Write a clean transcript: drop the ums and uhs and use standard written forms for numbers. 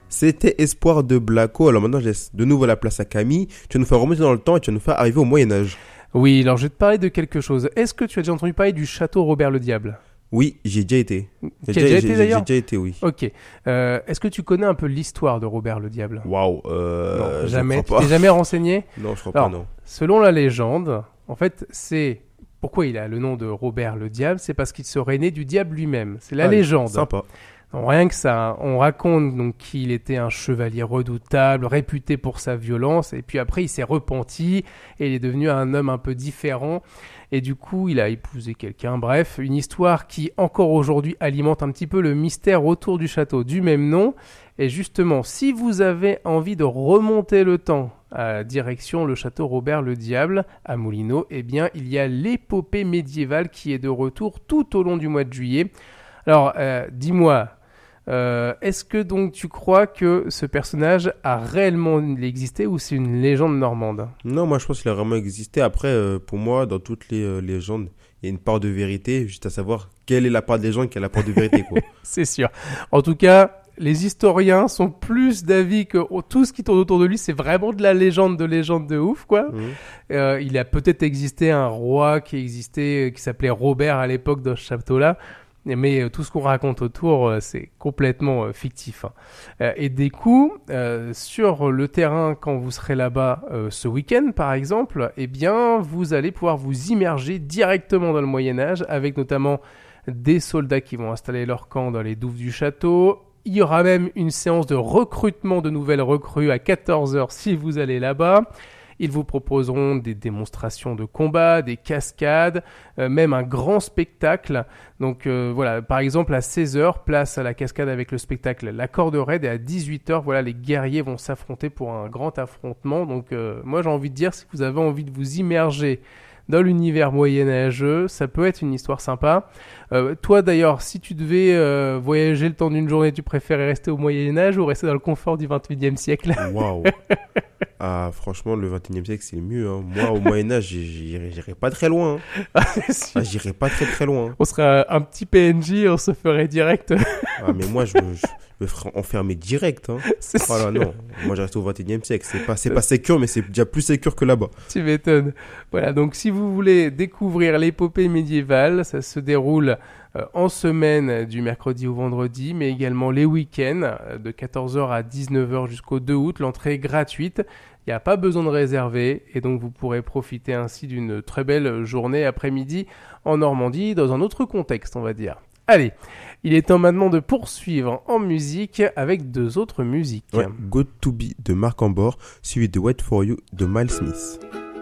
C'était Espoir de Blacko. Alors maintenant, je laisse de nouveau la place à Camille. Tu vas nous faire remonter dans le temps et tu vas nous faire arriver au Moyen-Âge. Oui, alors je vais te parler de quelque chose. Est-ce que tu as déjà entendu parler du château Robert le Diable ? Oui, j'ai déjà été. Tu as déjà été d'ailleurs ? J'ai déjà été, oui. Ok. Est-ce que tu connais un peu l'histoire de Robert le Diable ? Waouh, Non, jamais. je Tu crois t'es pas. jamais renseigné ? Non, je crois Alors, pas, non. Selon la légende, en fait, c'est... Pourquoi il a le nom de Robert le Diable ? C'est parce qu'il serait né du diable lui-même. C'est la légende. Sympa. Non, rien que ça, on raconte donc qu'il était un chevalier redoutable, réputé pour sa violence, et puis après il s'est repenti et il est devenu un homme un peu différent, et du coup il a épousé quelqu'un, bref, une histoire qui encore aujourd'hui alimente un petit peu le mystère autour du château du même nom. Et justement, si vous avez envie de remonter le temps à direction le château Robert le Diable à Moulineau, eh bien il y a l'épopée médiévale qui est de retour tout au long du mois de juillet. Alors dis-moi, est-ce que donc tu crois que ce personnage a réellement existé ou c'est une légende normande ? Non, moi je pense qu'il a vraiment existé. Après, pour moi, dans toutes les légendes, il y a une part de vérité, juste à savoir quelle est la part des gens qui a la part de vérité, quoi. C'est sûr. En tout cas, les historiens sont plus d'avis que tout ce qui tourne autour de lui, c'est vraiment de la légende de ouf, quoi. Il a peut-être existé un roi qui s'appelait Robert à l'époque dans ce château-là. Mais tout ce qu'on raconte autour, c'est complètement fictif. Et des coups, sur le terrain, quand vous serez là-bas ce week-end, par exemple, eh bien, vous allez pouvoir vous immerger directement dans le Moyen-Âge, avec notamment des soldats qui vont installer leur camp dans les douves du château. Il y aura même une séance de recrutement de nouvelles recrues à 14h si vous allez là-bas. Ils vous proposeront des démonstrations de combat, des cascades, même un grand spectacle. Donc voilà, par exemple à 16h, place à la cascade avec le spectacle La Corde Raide, et à 18h, voilà, les guerriers vont s'affronter pour un grand affrontement. Donc moi j'ai envie de dire, si vous avez envie de vous immerger dans l'univers moyenâgeux, ça peut être une histoire sympa. Toi d'ailleurs, si tu devais voyager le temps d'une journée, tu préférais rester au Moyen-Âge ou rester dans le confort du 21e siècle ? Waouh. Ah, franchement, le 21e siècle, c'est mieux. Hein. Moi, au Moyen-Âge, j'irai pas très loin. Hein. Ah, j'irai pas très très loin. On serait un petit PNJ, on se ferait direct. Ah, mais moi, je me ferais enfermer direct. Hein. Voilà, non. Moi, je reste au 21e siècle. C'est pas sécure, mais c'est déjà plus sécure que là-bas. Tu m'étonnes. Voilà, donc si vous voulez découvrir l'épopée médiévale, ça se déroule en semaine du mercredi au vendredi, mais également les week-ends de 14h à 19h jusqu'au 2 août. L'entrée est gratuite. Il n'y a pas besoin de réserver et donc vous pourrez profiter ainsi d'une très belle journée après-midi en Normandie dans un autre contexte, on va dire. Allez, il est temps maintenant de poursuivre en musique avec deux autres musiques. Ouais, Good to Be de Marc Ambor, suivi de Wait for You de Miles Smith.